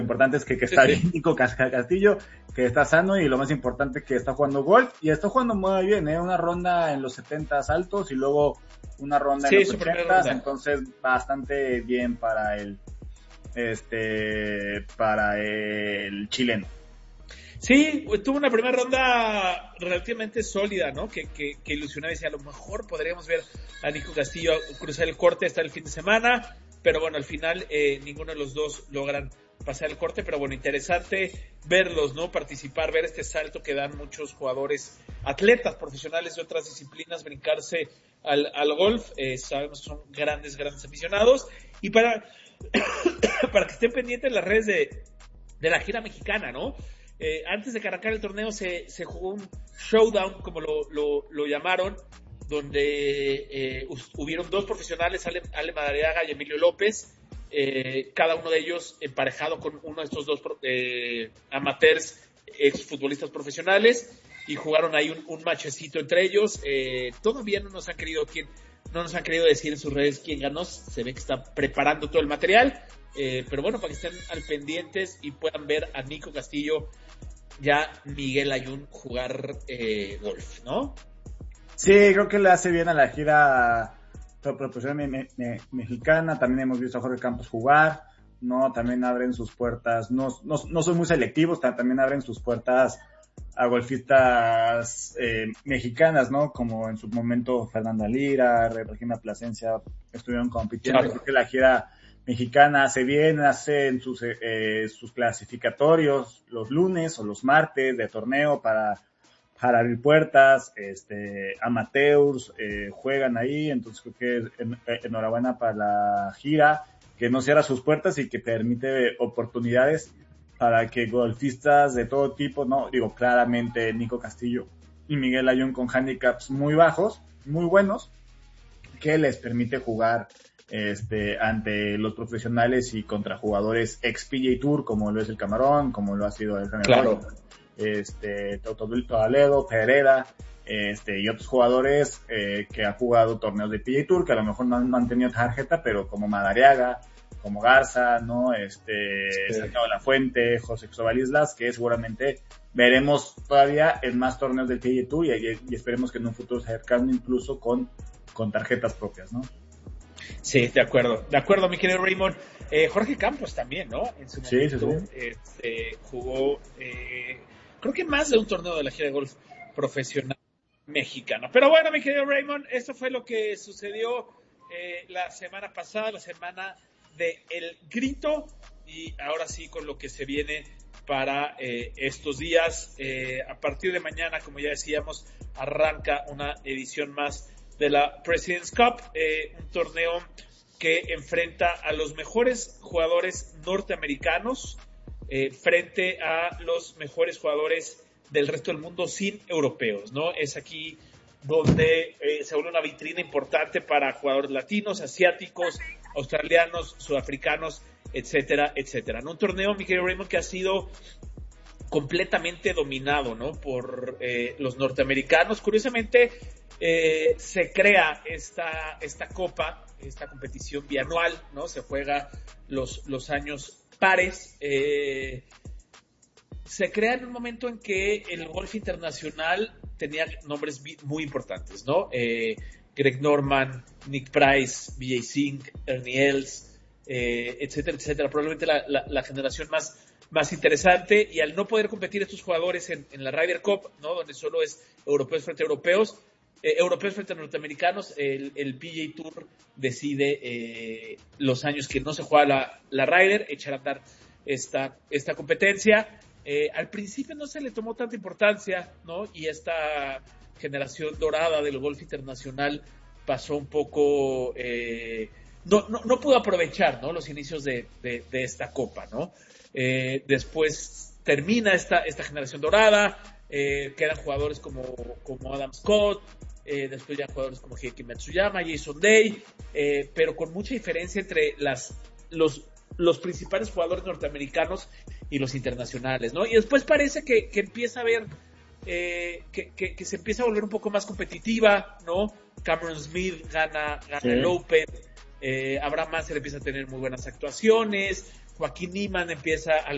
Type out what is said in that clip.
importante es que está bien Nico Castillo, que está sano, y lo más importante que está jugando golf, y está jugando muy bien, una ronda en los 70 altos y luego una ronda en los 80, entonces bastante bien para el chileno. Sí, tuvo una primera ronda relativamente sólida, ¿no? Que ilusionaba y decía, a lo mejor podríamos ver a Nico Castillo cruzar el corte hasta el fin de semana, pero bueno, al final ninguno de los dos logran pasar el corte, pero bueno, interesante verlos, ¿no? Participar, ver este salto que dan muchos jugadores, atletas profesionales de otras disciplinas, brincarse al golf, sabemos que son grandes aficionados, y para que estén pendientes las redes de la gira mexicana, ¿no? Antes de que arrancara el torneo se jugó un showdown, como lo llamaron, donde hubieron dos profesionales, Ale Madariaga y Emilio López, cada uno de ellos emparejado con uno de estos dos amateurs, exfutbolistas profesionales, y jugaron ahí un matchecito entre ellos. Todavía no nos han querido decir en sus redes quién ganó. Se ve que está preparando todo el material, pero bueno, para que estén al pendientes y puedan ver a Nico Castillo, ya Miguel Ayun jugar golf, ¿no? Sí, creo que le hace bien a la gira profesional mexicana. También hemos visto a Jorge Campos jugar, ¿no? También abren sus puertas, no son muy selectivos, también abren sus puertas a golfistas mexicanas, ¿no? Como en su momento Fernanda Lira, Regina Plasencia estuvieron compitiendo. Claro. Creo que la gira mexicana hacen sus clasificatorios los lunes o los martes de torneo para abrir puertas, amateurs juegan ahí, entonces creo que enhorabuena para la gira, que no cierra sus puertas y que permite oportunidades para que golfistas de todo tipo, no digo, claramente Nico Castillo y Miguel Ayun con handicaps muy bajos, muy buenos, que les permite jugar ante los profesionales y contra jugadores ex PGA Tour, como lo es el Camarón, como lo ha sido el Claro. Toledo, Pereda, y otros jugadores que han jugado torneos de PGA Tour, que a lo mejor no han tenido tarjeta, pero como Madariaga, como Garza, ¿no? Santiago Lafuente, José Cristóbal Islas, que seguramente veremos todavía en más torneos del PGA Tour y esperemos que en un futuro cercano incluso con tarjetas propias, ¿no? Sí, de acuerdo, mi querido Raymond. Jorge Campos también, ¿no? En su momento, sí. Jugó, creo que más de un torneo de la gira de golf profesional mexicana. Pero bueno, mi querido Raymond, esto fue lo que sucedió la semana pasada, la semana de El Grito, y ahora sí con lo que se viene para estos días. A partir de mañana, como ya decíamos, arranca una edición más de la President's Cup, un torneo que enfrenta a los mejores jugadores norteamericanos frente a los mejores jugadores del resto del mundo sin europeos, ¿no? Es aquí donde se vuelve una vitrina importante para jugadores latinos, asiáticos, australianos, sudafricanos, etcétera, etcétera. ¿No? Un torneo, mi querido Raymond, que ha sido completamente dominado, ¿no? Por los norteamericanos. Curiosamente, se crea esta copa, esta competición bianual, ¿no? Se juega los años pares. Se crea en un momento en que el golf internacional tenía nombres muy importantes, ¿no? Greg Norman, Nick Price, B.J. Singh, Ernie Els, etcétera, etcétera. Probablemente la generación más interesante, y al no poder competir estos jugadores en la Ryder Cup, ¿no? Donde solo es europeos frente a europeos frente a norteamericanos, el PGA Tour decide los años que no se juega la Ryder, echar a andar esta competencia. Al principio no se le tomó tanta importancia, ¿no? Y esta generación dorada del golf internacional pasó un poco, no pudo aprovechar, ¿no? Los inicios de esta copa, ¿no? Después termina esta generación dorada, quedan jugadores como Adam Scott, después ya jugadores como Heiki Matsuyama, Jason Day, pero con mucha diferencia entre los principales jugadores norteamericanos y los internacionales, ¿no? Y después parece que empieza a ver que se empieza a volver un poco más competitiva, ¿no? Cameron Smith gana sí. El Open, Abraham Mansell empieza a tener muy buenas actuaciones, Joaquín Niemann empieza a